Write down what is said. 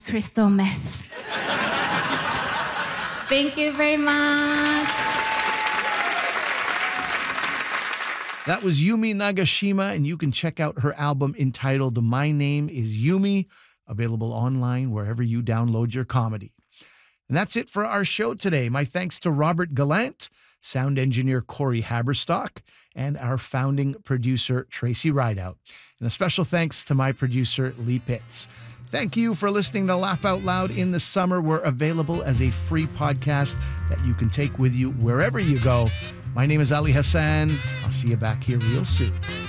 crystal meth. Thank you very much. That was Yumi Nagashima, and you can check out her album entitled My Name is Yumi, available online wherever you download your comedy. And that's it for our show today. My thanks to Robert Gallant, sound engineer Corey Haberstock, and our founding producer Tracy Rideout. And a special thanks to my producer Lee Pitts. Thank you for listening to Laugh Out Loud in the Summer. We're available as a free podcast that you can take with you wherever you go. My name is Ali Hassan. I'll see you back here real soon.